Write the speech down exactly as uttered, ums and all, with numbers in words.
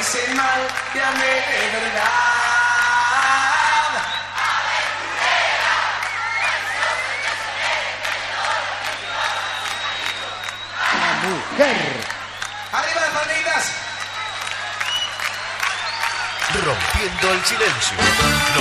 hice mal, te amé de verdad. La mujer. ¡Arriba las palmitas! Rompiendo el silencio.